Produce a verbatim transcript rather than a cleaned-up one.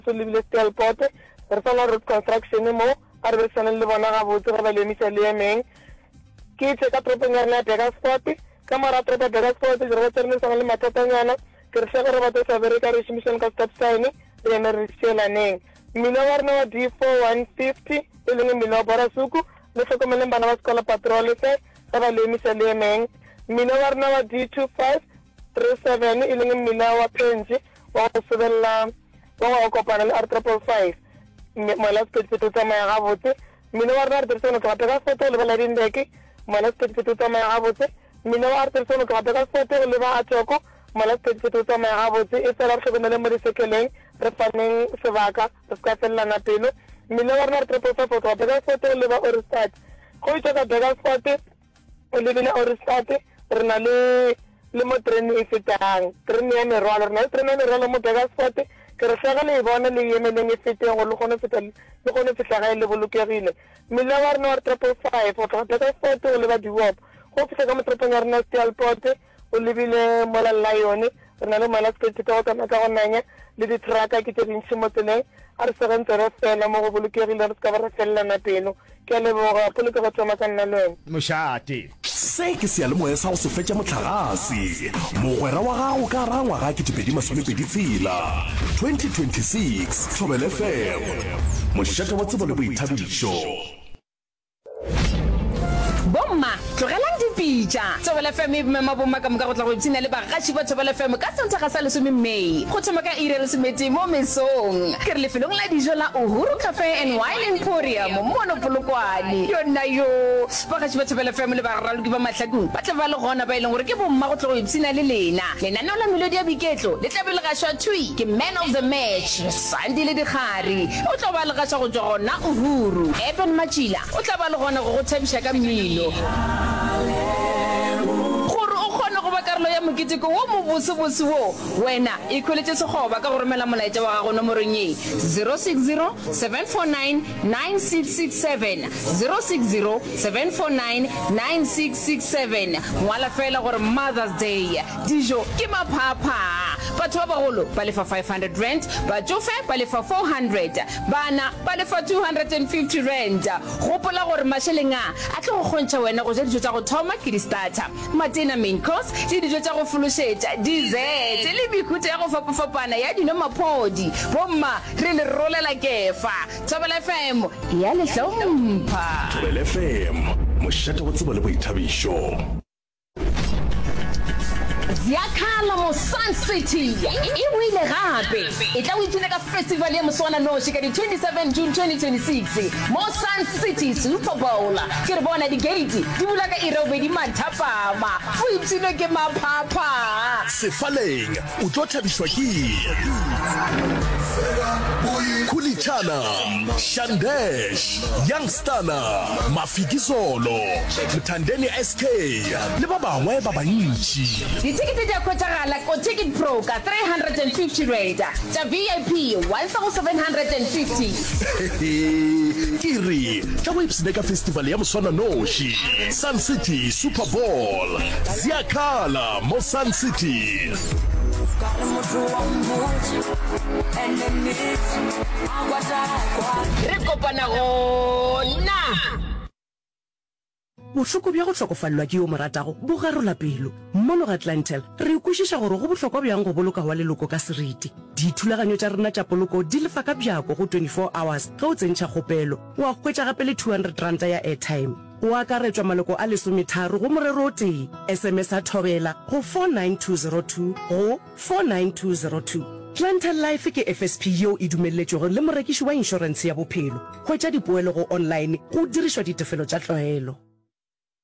so lebile Stelpot re fa la road construction mo a re sana le bona ga botse ga ba le emisa le emeng ke tse ka tropeng ya rena Degasport ka mara tropa Degasport re tserne sana le matatanyana ke re shaka re batla sa bereka re shimishana ka stop sign re ne re tsela neng mina wa rena wa D four one fifty e leng mina wa Borasuku le hlokomele bana ba skola patrol se ba ba le emisa le emeng mina wa rena wa D two five three seven e leng mina wa Penji wa go sebella wa go kopana le R triple five mala spetso tsa maya ga botse mina wa rena re tsena ka pega foto le bala dindeke mala spetso tsa maya ga botse mina wa re tsena ka pega foto le ba a tsoko mala spetso tsa maya ga botse e tsela re tlhokomele mo disekeleng re faneng sebaka re ska fella na pelo mina wa rena re triple five foto pega foto le ba Orstad go itse ka pega foto le bina Orstad re na le le mo treni e fetang treni ya merwalo re na le treni ya merwalo mo Degasport ke re shaka le bona le yemeleng e feteng go le gone feta le gone fetla ga le bolokegile mina wa rena wa triple five o tla Degasport o le ba diwop go fetla ka mo tropeng ya rena Stelpot o lebile mola Lion re na le mala skate ka go ka gonanya le di traka ke tse dintsi mo tseleng a re segantse re fela mo go bolokegile re ska ba re fella na pelo ke le boga poloko go tsoma ka nna le moshate se ke se le moya sa go se fetša motlhagase mogwera wa gago ka rangwa ga ke tepedi masomepedi tsela twenty twenty-six Thobela F M mošate wa tsebo le boithabišo bomma tlogelang dipitša Thobela F M e mema bomma ka moka go tla go ipsina le bagaši ba Thobela F M ka sontaga sa lesome Mei go thoma ka iri ya lesomete mo mesong ke re lefelong la dijo la Uhuru Cafe and Wine Emporium mo Monopolokwane yona yo bagaši ba Thobela F M le baraloki ba mahlakong ba tla ba le gona ba e leng gore ke bomma go tla go ipsina le lena lenaneo la melodi ya biketlo le tla be le gašwa thui ke man of the match Sandi le Dikgari o tla ba le gašwa go tswa gona Uhuru Eben Machila o tla ba le gona go go thabisha ka mmino gore o kgone go ba karolo ya moketeko wo mo bosebose wo wena e kholetse segoba ka go romela molaetsa wa gago nomorong e zero six zero seven four nine nine six six seven zero six zero seven four nine nine six six seven ngwala fela gore Mother's Day dijo ke maphapha batho ba bagolo ba lefa five hundred rand batsofe ba lefa four hundred bana ba lefa two hundred fifty rand gopola gore masheleng a a tlo go kgontšha wena go ja dijo tsa go thoma ke di starter matena main course le dijo tsa go fološetša dessert le mekhutlo ya go fapafapana ya dinomaphodi bomma re le rolela kefa Thobela F M ya le hlompha Thobela F M mošate wa tsebo le boithabišo Ziakhala mo Sun City e wile gape e tla o itsene ka festival ya Moswana Noshi ka di twenty-seven June twenty twenty-six mo Sun City Super Bowl ke re bona di gate di bula ka irobe di mathapama o itsene ke maphapha sefaleng o tlo thabiswa ke Khulitshana Shandesh Youngstana Mafikizolo Mthandeni S K le ba bangwe ba bantši ditikete di a khwetšagala ko Ticket Pro ka three hundred fifty rand tša V I P one thousand seven hundred fifty kiri tla go ipsene ka festival ya Moswana Noshi Sun City Super Bowl Ziakhala mo Sun City re kopana gona bohloko bja go tlhokofallwa ke yo moratago bo garola pelo mmono ga Atlantel re ikwešiša gore go bohlokwa bjang go boloka wa leloko ka seriti dithulaganyo tša rena tša poloko di lefa ka bjako go twenty-four hours ge o tsentšha kgopelo wa hwetša gape le two hundred ranta ya airtime o akaretswa maloko a lesometharo go morero o tee S M S a thobela go four nine two zero two go four nine two zero two Atlantel Life ke F S P yo e dumelletšego le morekiši wa inšorense ya bophelo hwetša dipoelo go online go dirišwa ditefelo tša tlwaelo